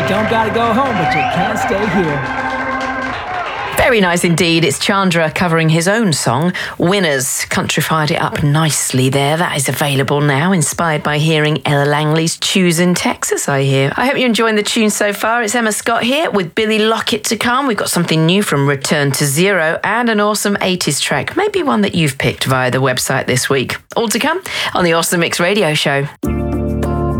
You don't gotta go home, but you can't stay here. Very nice indeed. It's Chandra covering his own song, Winners. Countrified it up nicely there. That is available now, inspired by hearing Ella Langley's Choose in Texas, I hear. I hope you're enjoying the tune so far. It's Emma Scott here with Billy Lockett to come. We've got something new from Return to Zero and an awesome 80s track, maybe one that you've picked via the website this week. All to come on the Awesome Mix Radio Show.